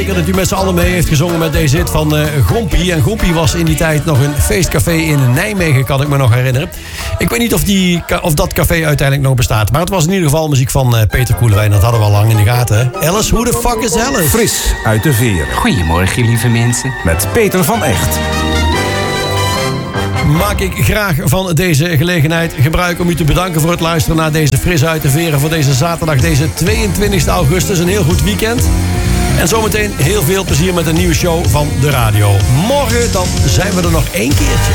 Dat u met z'n allen mee heeft gezongen met deze hit van Gompie. En Gompie was in die tijd nog een feestcafé in Nijmegen, kan ik me nog herinneren. Ik weet niet of dat café uiteindelijk nog bestaat. Maar het was in ieder geval muziek van Peter Koelewijn. Dat hadden we al lang in de gaten. Alice, hoe de fuck is Alice? Fris uit de veer. Goedemorgen, lieve mensen. Met Peter van Echt. Maak ik graag van deze gelegenheid gebruik om u te bedanken voor het luisteren naar deze Fris uit de Veren voor deze zaterdag, deze 22 augustus. Een heel goed weekend. En zometeen heel veel plezier met een nieuwe show van de radio. Morgen dan zijn we er nog één keertje.